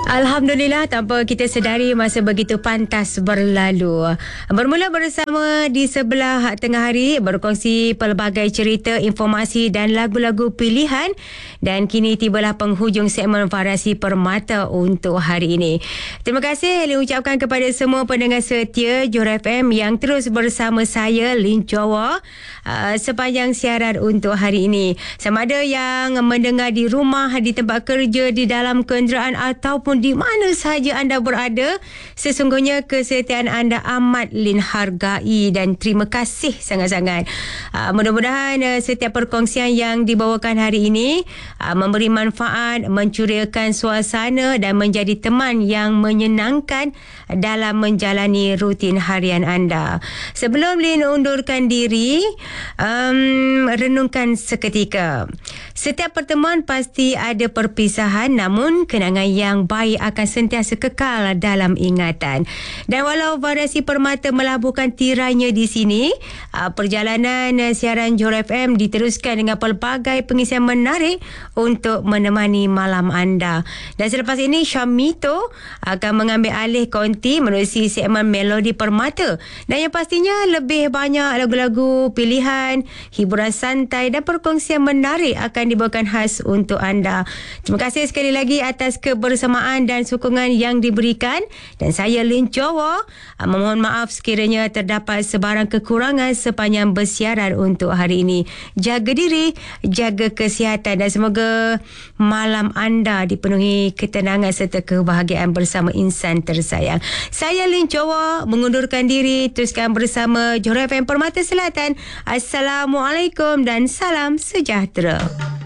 Alhamdulillah, tanpa kita sedari masa begitu pantas berlalu. Bermula bersama di sebelah tengah hari, berkongsi pelbagai cerita, informasi dan lagu-lagu pilihan. Dan kini tibalah penghujung segmen Variasi Permata untuk hari ini. Terima kasih diucapkan kepada semua pendengar setia Johor FM yang terus bersama saya, Lin Jawa, sepanjang siaran untuk hari ini. Sama ada yang mendengar di rumah, di tempat kerja, di dalam kenderaan ataupun di mana sahaja anda berada, sesungguhnya kesetiaan anda amat Lin hargai dan terima kasih sangat-sangat. Mudah-mudahan setiap perkongsian yang dibawakan hari ini memberi manfaat, mencuriakan suasana dan menjadi teman yang menyenangkan dalam menjalani rutin harian anda. Sebelum Lin undurkan diri, renungkan seketika. Setiap pertemuan pasti ada perpisahan, namun kenangan yang baik akan sentiasa kekal dalam ingatan. Dan walau Variasi Permata melabuhkan tirainya di sini, perjalanan siaran Johor FM diteruskan dengan pelbagai pengisian menarik untuk menemani malam anda. Dan selepas ini Syamito akan mengambil alih konti menerusi segmen Melodi Permata. Dan yang pastinya lebih banyak lagu-lagu pilihan, hiburan santai dan perkongsian menarik akan dibawakan khas untuk anda. Terima kasih sekali lagi atas kebersamaan dan sokongan yang diberikan. Dan saya Lin Jawa memohon maaf sekiranya terdapat sebarang kekurangan sepanjang bersiaran untuk hari ini. Jaga diri, jaga kesihatan dan semoga malam anda dipenuhi ketenangan serta kebahagiaan bersama insan tersayang. Saya Lin Jawa mengundurkan diri. Teruskan bersama Johor FM Permata Selatan. Assalamualaikum dan salam sejahtera.